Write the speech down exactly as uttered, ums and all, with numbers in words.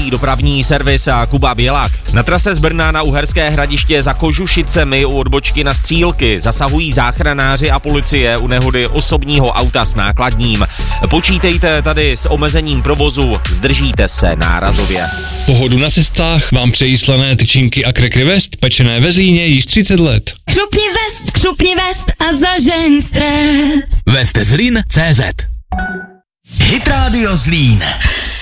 zdraví dopravní servis a Kuba Bělák. Na trase z Brna na Uherské Hradiště za Kožušicemi u odbočky na Střílky zasahují záchranáři a policie u nehody osobního auta s nákladním. Počítejte tady s omezením provozu, zdržíte se nárazově. Pohodu na cestách vám přejí slané tyčinky a Krekry West, pečené ve Zlíně již třicet let. Křupni vest, křupni vest a zažeň stres. West Zlín tečka cé zet Hit Radio Zlín.